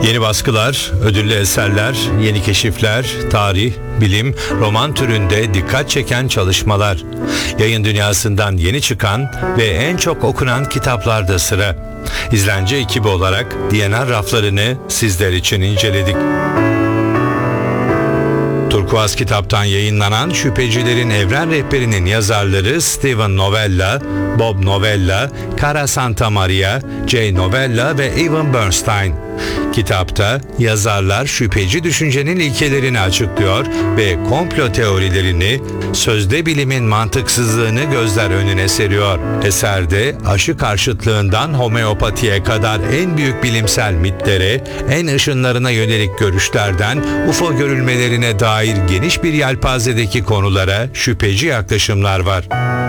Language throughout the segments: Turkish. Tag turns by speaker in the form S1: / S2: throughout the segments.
S1: Yeni baskılar, ödüllü eserler, yeni keşifler, tarih, bilim, roman türünde dikkat çeken çalışmalar. Yayın dünyasından yeni çıkan ve en çok okunan kitaplarda sıra. İzlence ekibi olarak D&R raflarını sizler için inceledik. Turkuaz Kitap'tan yayınlanan Şüphecilerin Evren Rehberi'nin yazarları Steven Novella, Bob Novella, Cara Santamaria, Jay Novella ve Evan Bernstein. Kitapta yazarlar şüpheci düşüncenin ilkelerini açıklıyor ve komplo teorilerini, sözde bilimin mantıksızlığını gözler önüne seriyor. Eserde aşı karşıtlığından homeopatiye kadar en büyük bilimsel mitlere, en ışınlarına yönelik görüşlerden UFO görülmelerine dair geniş bir yelpazedeki konulara şüpheci yaklaşımlar var.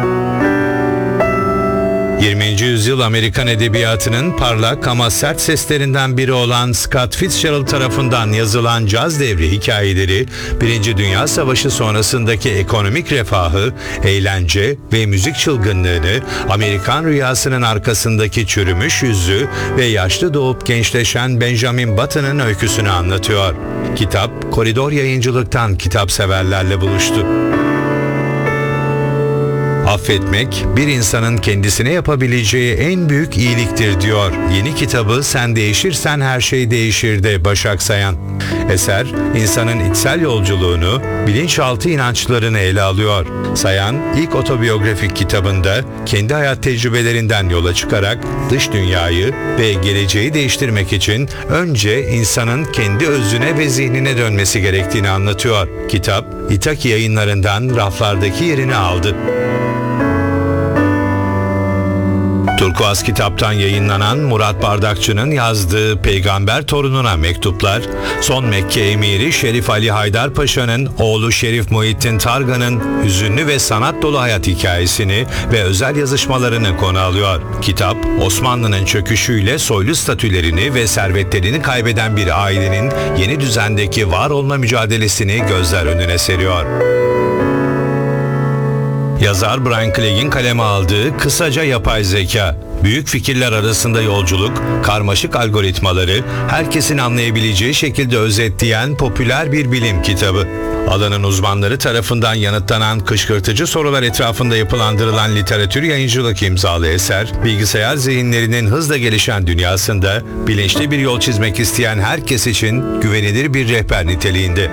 S1: 20. yüzyıl Amerikan edebiyatının parlak ama sert seslerinden biri olan Scott Fitzgerald tarafından yazılan caz devri hikayeleri, 1. Dünya Savaşı sonrasındaki ekonomik refahı, eğlence ve müzik çılgınlığını, Amerikan rüyasının arkasındaki çürümüş yüzü ve yaşlı doğup gençleşen Benjamin Button'ın öyküsünü anlatıyor. Kitap, Koridor Yayıncılık'tan kitapseverlerle buluştu. Affetmek, bir insanın kendisine yapabileceği en büyük iyiliktir diyor yeni kitabı Sen Değişirsen Her Şey Değişir'de Başak Sayan. Eser, insanın içsel yolculuğunu, bilinçaltı inançlarını ele alıyor. Sayan, ilk otobiyografik kitabında kendi hayat tecrübelerinden yola çıkarak dış dünyayı ve geleceği değiştirmek için önce insanın kendi özüne ve zihnine dönmesi gerektiğini anlatıyor. Kitap, İtaki Yayınlarından raflardaki yerini aldı. Turkuaz Kitap'tan yayınlanan Murat Bardakçı'nın yazdığı Peygamber Torununa Mektuplar, son Mekke Emiri Şerif Ali Haydar Paşa'nın oğlu Şerif Muhittin Targan'ın hüzünlü ve sanat dolu hayat hikayesini ve özel yazışmalarını konu alıyor. Kitap, Osmanlı'nın çöküşüyle soylu statülerini ve servetlerini kaybeden bir ailenin yeni düzendeki var olma mücadelesini gözler önüne seriyor. Yazar Brian Clegg'in kaleme aldığı Kısaca Yapay Zeka, büyük fikirler arasında yolculuk, karmaşık algoritmaları herkesin anlayabileceği şekilde özetleyen popüler bir bilim kitabı. Alanın uzmanları tarafından yanıtlanan kışkırtıcı sorular etrafında yapılandırılan literatür yayıncılık imzalı eser, bilgisayar zihinlerinin hızla gelişen dünyasında bilinçli bir yol çizmek isteyen herkes için güvenilir bir rehber niteliğinde.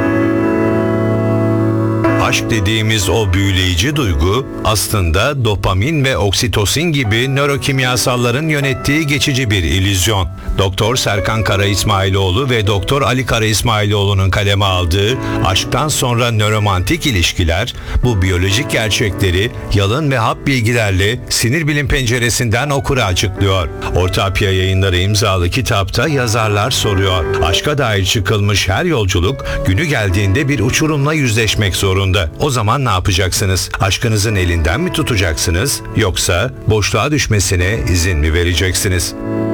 S1: Aşk dediğimiz o büyüleyici duygu aslında dopamin ve oksitosin gibi nörokimyasalların yönettiği geçici bir illüzyon. Doktor Serkan Kara İsmailoğlu ve Doktor Ali Kara İsmailoğlu'nun kaleme aldığı Aşktan Sonra Nöromantik İlişkiler, bu biyolojik gerçekleri yalın ve hap bilgilerle sinir bilim penceresinden okura açıklıyor. Ortapya Yayınları imzalı kitapta yazarlar soruyor. Aşka dair çıkılmış her yolculuk günü geldiğinde bir uçurumla yüzleşmek zorunda. O zaman ne yapacaksınız? Aşkınızın elinden mi tutacaksınız? Yoksa boşluğa düşmesine izin mi vereceksiniz?